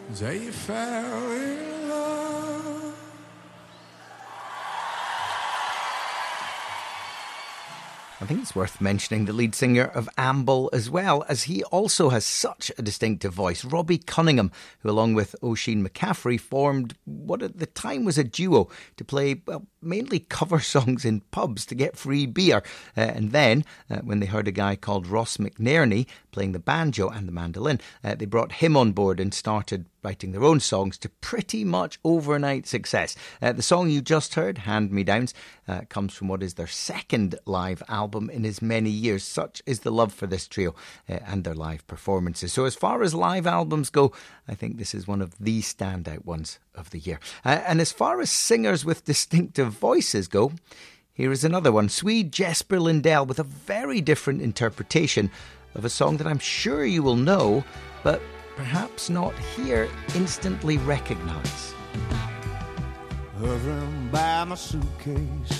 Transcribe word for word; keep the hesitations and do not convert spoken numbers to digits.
They fell in love. I think it's worth mentioning the lead singer of Amble as well, as he also has such a distinctive voice. Robbie Cunningham, who along with Oisin McCaffrey formed what at the time was a duo to play, well, mainly cover songs in pubs to get free beer. Uh, and then, uh, when they heard a guy called Ross McNerney playing the banjo and the mandolin, uh, they brought him on board and started writing their own songs to pretty much overnight success. Uh, the song you just heard, Hand Me Downs, uh, comes from what is their second live album in as many years. Such is the love for this trio uh, and their live performances. So as far as live albums go, I think this is one of the standout ones of the year. Uh, and as far as singers with distinctive voices go, here is another one. Swede Jesper Lindell with a very different interpretation of a song that I'm sure you will know, but perhaps not here instantly recognise. Hovering by my suitcase,